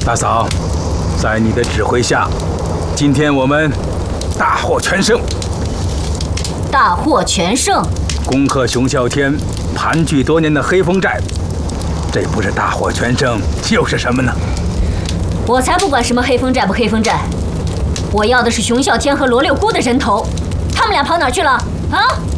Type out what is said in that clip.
大嫂，在你的指挥下，今天我们大获全胜。 大获全胜， 攻克熊啸天盘踞多年的黑风寨，这不是大获全胜又是什么呢？ 我才不管什么黑风寨不黑风寨，我要的是熊啸天和罗六姑的人头，他们俩跑哪儿去了？啊！